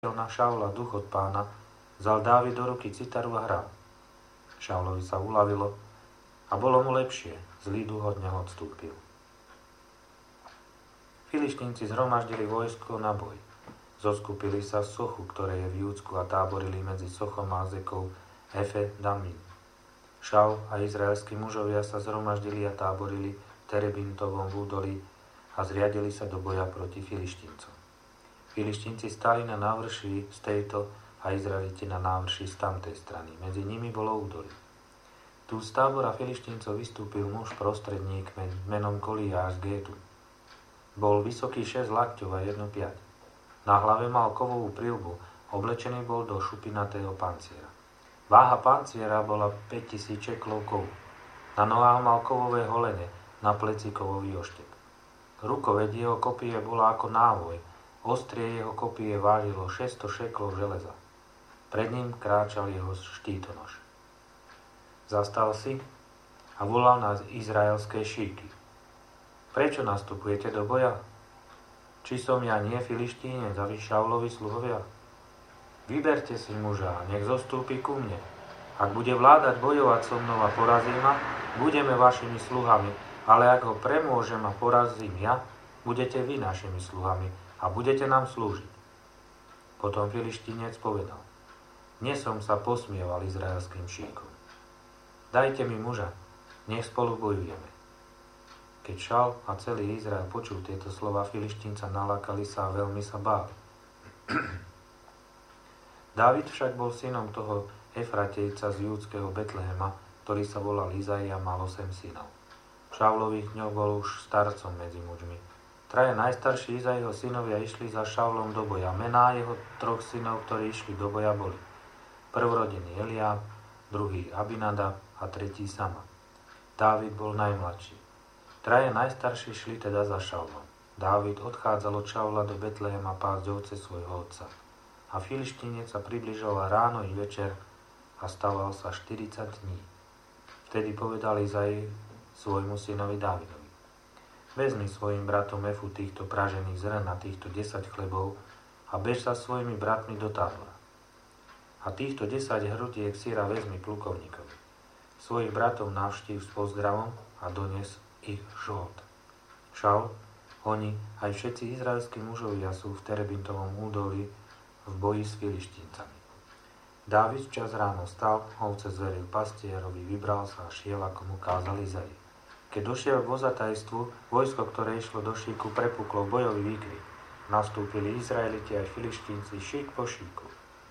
na Šaula duch od Pána, vzal Dávid do ruky citaru a hral. Šaulovi sa uľavilo a bolo mu lepšie, zlý duch od neho odstúpil. Filištínci zhromaždili vojsko na boj. Zoskupili sa v Sochu, ktoré je v Júdsku, a táborili medzi Sochom a Azekou Efe Damim. Šaul a izraelskí mužovia sa zhromaždili a táborili v Terebintovom údolí a zriadili sa do boja proti Filištíncom. Filištínci stáli na návrši z tejto a Izraeliti na návrši z tamtej strany. Medzi nimi bolo údolie. Tu z tábora Filištíncov vystúpil muž prostredník menom Goliáš z Gétu. Bol vysoký 6 lakťov a 1 piať. Na hlave mal kovovú prilbu, oblečený bol do šupinatého panciera. Váha panciera bola 5000 šeklov kovu. Na nohách mal kovové holene, na pleci kovový oštep. Rukoveď jeho kopie bola ako návoj, ostrie jeho kopie vážilo 600 šeklov železa. Pred ním kráčal jeho štítonož. Zastal si a volal na izraelské šíky. Prečo nastupujete do boja? Či som ja nie Filištínec a vy Šaulovi sluhovia? Vyberte si muža a nech zostúpi ku mne. Ak bude vládať bojovať so mnou a porazí ma, budeme vašimi sluhami, ale ak ho premôžem a porazím ja, budete vy našimi sluhami a budete nám slúžiť. Potom Filištínec povedal: Dnes som sa posmieval izraelským šíkom. Dajte mi muža, nech spolu bojujeme. Keď Šaul a celý Izrael počul tieto slova Filištínca, nalákali sa a veľmi sa báli. Dávid však bol synom toho Efratejca z júdskeho Betlehema, ktorý sa volal Izai a mal 8 synov. V Šaulových dňoch bol už starcom medzi mužmi. Traja najstarší Izaiho synovia išli za Šaulom do boja. Mená jeho 3 synov, ktorí išli do boja, boli prvorodený Eliáb, druhý Abinadab a tretí Sama. Dávid bol najmladší. Traja najstarší šli teda za Šaulom. Dávid odchádzal od Šaula do Betlehema pásť ovce svojho otca. A Filištínec sa približoval ráno i večer a stával sa 40 dní. Vtedy povedal Izai svojmu synovi Dávidovi: Vezmi svojim bratom efu týchto pražených zrn a týchto 10 chlebov a bež sa svojimi bratmi do tábora. A týchto 10 hrutiek syra vezmi plukovníkovi. Svojich bratov navštív s pozdravom a dones ich žolt. Šaul, oni aj všetci izraelskí mužovia sú v Terebintovom údolí v boji s Filištíncami. Dávid včas ráno stal, ovce zveril pastierovi, vybral sa a šiel, ako mu kázal Izai. Keď došiel k vozatajstvu, vojsko, ktoré išlo do šíku, prepuklo bojový výkrik. Nastúpili Izraeliti aj Filištínci šík po šíku.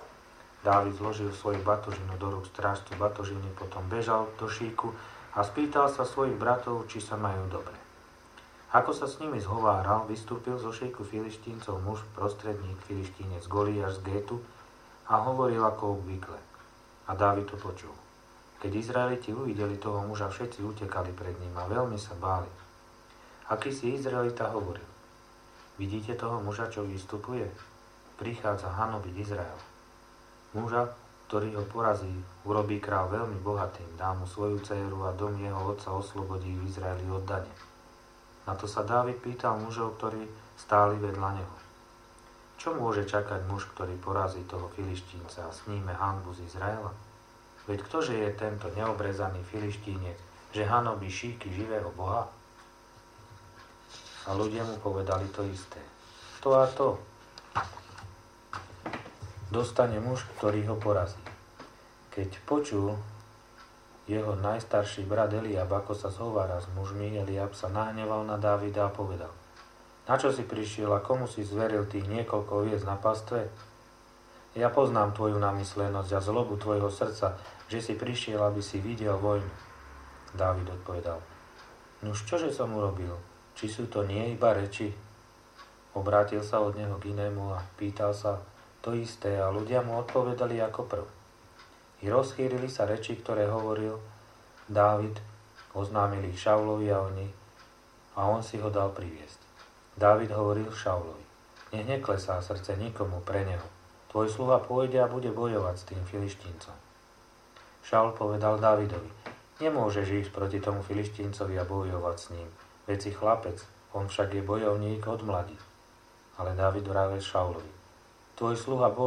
Dávid zložil svoju batožinu do rúk strážcu batožiny, potom bežal do šíku a spýtal sa svojich bratov, či sa majú dobre. Ako sa s nimi zhováral, vystúpil zo šíku Filištíncov muž, prostredník Filištínec Goliáš z Gétu, a hovoril ako obvykle. A Dávid to počul. Keď Izraeliti uvideli toho muža, všetci utekali pred ním a veľmi sa báli. Akýsi Izraelita hovoril: Vidíte toho muža, čo vystupuje? Prichádza hanobiť Izrael. Muža, ktorý ho porazí, urobí kráľ veľmi bohatým, dá mu svoju dcéru a dom jeho otca oslobodí v Izraeli od dane. Na to sa Dávid pýtal mužov, ktorí stáli vedľa neho: Čo môže čakať muž, ktorý porazí toho Filištínca a sníme hanbu z Izraela? Veď ktože je tento neobrezaný Filištínec, že hanobí šíky živého Boha? A ľudia mu povedali to isté. To a to dostane muž, ktorý ho porazí. Keď počul jeho najstarší brat Eliáb, ako sa zhovára s mužmi, Eliáb sa nahneval na Dávida a povedal: Na čo si prišiel a komu si zveril tých niekoľko oviec na pastve? Ja poznám tvoju namyslenosť a zlobu tvojho srdca, že si prišiel, aby si videl vojnu. Dávid odpovedal: Nuž čože som urobil? Či sú to nie iba reči? Obrátil sa od neho k inému a pýtal sa to isté a ľudia mu odpovedali ako prv. I rozchýrili sa reči, ktoré hovoril Dávid, oznámili ich Šaulovi a on si ho dal priviesť. Dávid hovoril Šaulovi: Nech neklesá srdce nikomu pre neho. Tvoj sluha pôjde a bude bojovať s tým Filištíncom. Šaul povedal Dávidovi: Nemôžeš ísť proti tomu Filištíncovi a bojovať s ním. Veď si chlapec, on však je bojovník od mladí. Ale Dávid vravel Šaulovi: Tvoj sluha